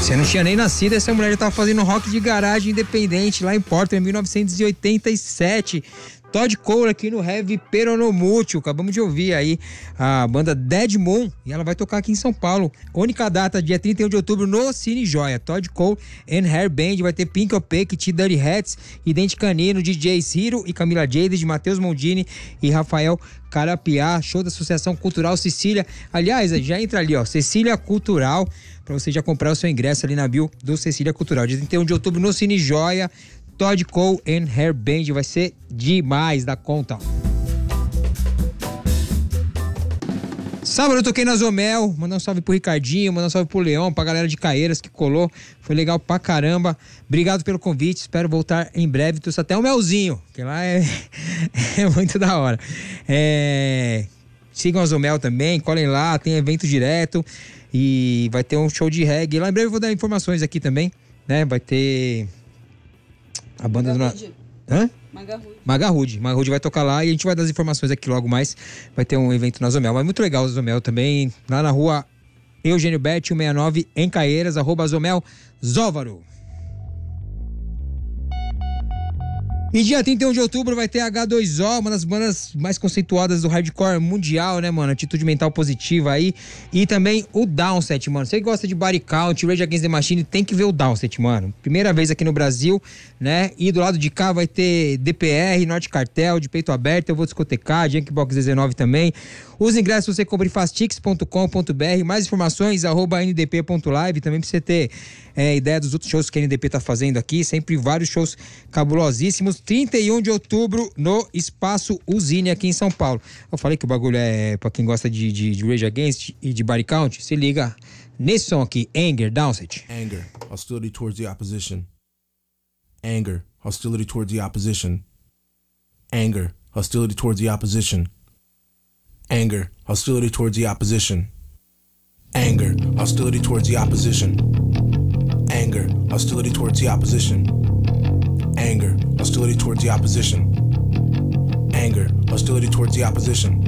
Você não tinha nem nascido, essa mulher já tava fazendo rock de garagem independente lá em Portland, em 1987. Todd Cole aqui no Heavy Peronomútil. Acabamos de ouvir aí a banda Dead Moon e ela vai tocar aqui em São Paulo. Única data, dia 31 de outubro no Cine Joia. Todd Cole and Hair Band, vai ter Pink Opaque, T Dirty Hats, Idente Canino, DJ Ciro e Camila Jade, Matheus Mondini e Rafael Carapiá. Show da Associação Cultural Cecília. Aliás, já entra ali, ó, Cecília Cultural, pra você já comprar o seu ingresso ali na bio do Cecília Cultural. Dia 31 de outubro no Cine Joia. Todd Cole and Hair Band, vai ser demais da conta. Sábado eu toquei na Zomel, mandar um salve pro Ricardinho, mandar um salve pro Leão, pra galera de Caeiras que colou, foi legal pra caramba. Obrigado pelo convite, espero voltar em breve, trouxe até um melzinho, que lá é muito da hora. Sigam a Zomel também, colhem lá, tem evento direto e vai ter um show de reggae. Lá em breve eu vou dar informações aqui também, né? Vai ter a banda do... Magarude vai tocar lá e a gente vai dar as informações aqui logo mais. Vai ter um evento na Zomel, mas muito legal o Zomel também, lá na rua Eugênio Berti 169 em Caeiras, @Zomel Zóvaro. E dia 31 de outubro vai ter H2O, uma das bandas mais conceituadas do hardcore mundial, né, mano? Atitude Mental Positiva aí. E também o Downset, mano. Você que gosta de Body Count, Rage Against the Machine, tem que ver o Downset, mano. Primeira vez aqui no Brasil, né? E do lado de cá vai ter DPR, Norte Cartel, De Peito Aberto, Eu Vou Discotecar, Junkbox 19 também. Os ingressos você compra em fastix.com.br. Mais informações, @ndp.live. Também pra você ter ideia dos outros shows que a NDP tá fazendo aqui. Sempre vários shows cabulosíssimos. 31 de outubro no Espaço Usine aqui em São Paulo. Eu falei que o bagulho é pra quem gosta de Rage Against e de Body Count. Se liga nesse som aqui, Anger, Downset. Anger, hostility towards the opposition. Anger, hostility towards the opposition. Anger, hostility towards the opposition. Anger, hostility towards the opposition. Anger, hostility towards the opposition. Anger, hostility towards the opposition. Anger, hostility towards the opposition. Anger, hostility towards the opposition.